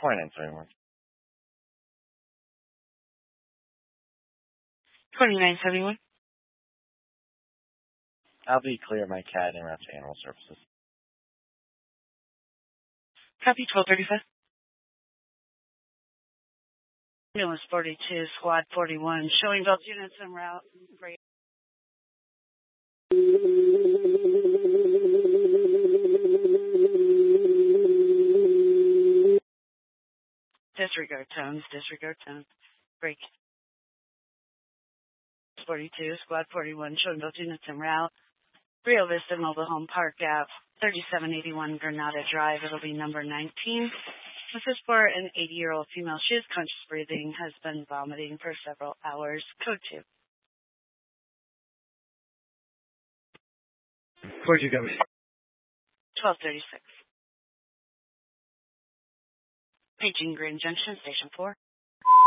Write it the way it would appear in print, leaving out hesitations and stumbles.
2971. 2971. I'll be clear my cat and route to animal services. Copy 1235. Ambulance 42, Squad 41, showing both units en route. Great. Disregard tones. Break. 42, Squad 41, showing both units en route. Rio Vista Mobile Home Park Ave, 3781 Granada Drive. It'll be number 19. This is for an 80-year-old female. She is conscious breathing, has been vomiting for several hours. Code 2. Where'd you go? 1236. Paging Grand Junction, Station 4.